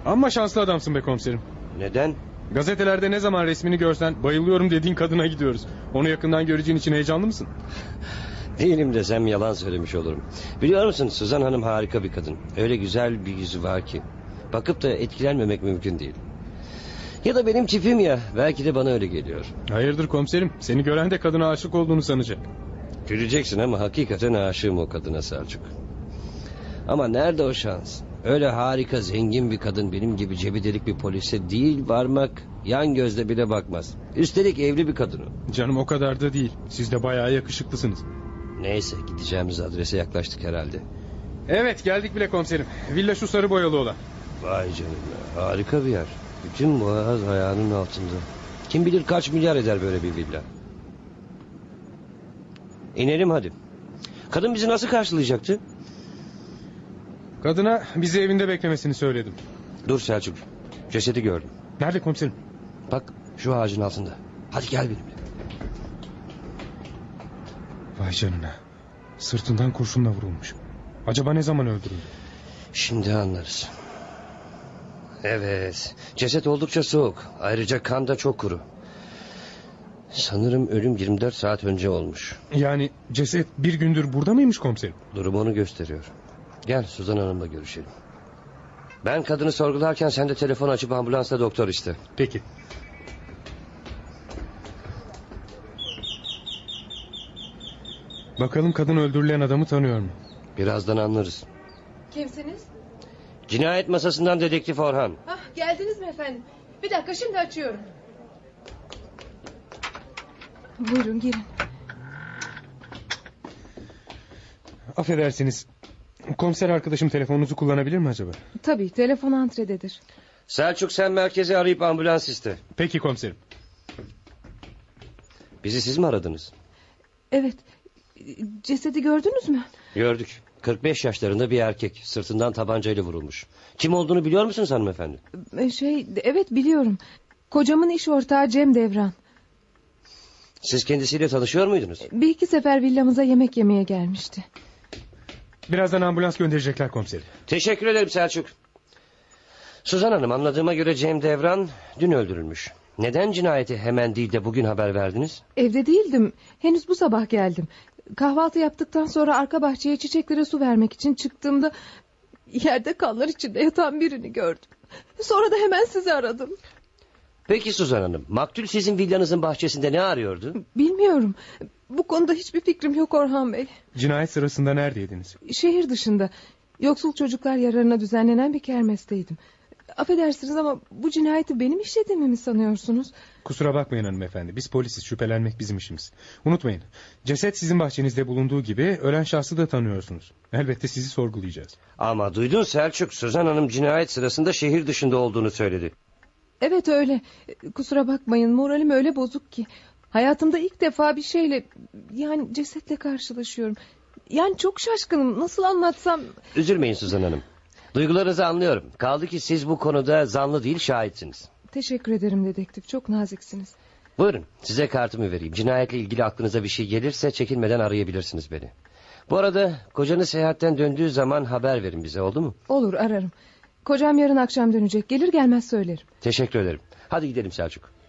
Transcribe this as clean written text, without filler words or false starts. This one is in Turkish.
Amma şanslı adamsın be komiserim. Neden? Gazetelerde ne zaman resmini görsen bayılıyorum dediğin kadına gidiyoruz. Onu yakından göreceğin için heyecanlı mısın? Değilim desem yalan söylemiş olurum. Biliyor musun, Suzan Hanım harika bir kadın. Öyle güzel bir yüzü var ki. Bakıp da etkilenmemek mümkün değil. Ya da benim tipim ya. Belki de bana öyle geliyor. Hayırdır komiserim? Seni gören de kadına aşık olduğunu sanacak. Güleceksin ama hakikaten aşığım o kadına Selçuk. Ama nerede o şans? Öyle harika zengin bir kadın benim gibi cebi delik bir polise değil varmak, yan gözle bile bakmaz. Üstelik evli bir kadın o. Canım o kadar da değil. Siz de bayağı yakışıklısınız. Neyse, gideceğimiz adrese yaklaştık herhalde. Evet, geldik bile komiserim. Villa şu sarı boyalı olan. Vay canına, harika bir yer. Bütün boğaz ayağının altında. Kim bilir kaç milyar eder böyle bir villa. İnelim hadi. Kadın bizi nasıl karşılayacaktı? Kadına bizi evinde beklemesini söyledim. Dur Selçuk, cesedi gördüm. Nerede komiserim? Bak şu ağacın altında. Hadi gel benimle. Vay canına. Sırtından kurşunla vurulmuş. Acaba ne zaman öldürüldü? Şimdi anlarız. Evet, ceset oldukça soğuk. Ayrıca kan da çok kuru. Sanırım ölüm 24 saat önce olmuş. Yani ceset bir gündür burada mıymış komiserim? Durum onu gösteriyor. Gel Suzan Hanım'la görüşelim. Ben kadını sorgularken sen de telefon açıp ambulansla doktor iste. Peki. Bakalım kadın öldürülen adamı tanıyor mu? Birazdan anlarız. Kimsiniz? Cinayet masasından dedektif Orhan. Geldiniz mi efendim? Bir dakika, şimdi açıyorum. Buyurun girin. Affedersiniz. Komiser arkadaşım telefonunuzu kullanabilir mi acaba? Tabii, telefon antrededir. Selçuk, sen merkezi arayıp ambulans iste. Peki komiserim. Bizi siz mi aradınız? Evet. Cesedi gördünüz mü? Gördük. 45 yaşlarında bir erkek, sırtından tabancayla vurulmuş. Kim olduğunu biliyor musunuz hanımefendi? Evet biliyorum. Kocamın iş ortağı Cem Devran. Siz kendisiyle tanışıyor muydunuz? Bir iki sefer villamıza yemek yemeye gelmişti. Birazdan ambulans gönderecekler komiserim. Teşekkür ederim Selçuk. Suzan Hanım, anladığıma göre Cem Devran dün öldürülmüş. Neden cinayeti hemen değil de bugün haber verdiniz? Evde değildim. Henüz bu sabah geldim. Kahvaltı yaptıktan sonra arka bahçeye çiçeklere su vermek için çıktığımda yerde kanlar içinde yatan birini gördüm. Sonra da hemen sizi aradım. Peki Suzan Hanım, maktul sizin villanızın bahçesinde ne arıyordu? Bilmiyorum. Bu konuda hiçbir fikrim yok Orhan Bey. Cinayet sırasında neredeydiniz? Şehir dışında. Yoksul çocuklar yararına düzenlenen bir kermesteydim. Affedersiniz ama bu cinayeti benim işlediğimi mi sanıyorsunuz? Kusura bakmayın hanımefendi. Biz polisiz, şüphelenmek bizim işimiz. Unutmayın, ceset sizin bahçenizde bulunduğu gibi ölen şahsı da tanıyorsunuz. Elbette sizi sorgulayacağız. Ama duydun Selçuk, Suzan Hanım cinayet sırasında şehir dışında olduğunu söyledi. Evet öyle. Kusura bakmayın, moralim öyle bozuk ki. Hayatımda ilk defa bir şeyle, yani cesetle karşılaşıyorum. Yani çok şaşkınım, nasıl anlatsam... Üzülmeyin Suzan Hanım. Duygularınızı anlıyorum. Kaldı ki siz bu konuda zanlı değil şahitsiniz. Teşekkür ederim dedektif, çok naziksiniz. Buyurun, size kartımı vereyim. Cinayetle ilgili aklınıza bir şey gelirse çekinmeden arayabilirsiniz beni. Bu arada kocanız seyahatten döndüğü zaman haber verin bize, oldu mu? Olur, ararım. Kocam yarın akşam dönecek, gelir gelmez söylerim. Teşekkür ederim. Hadi gidelim Selçuk.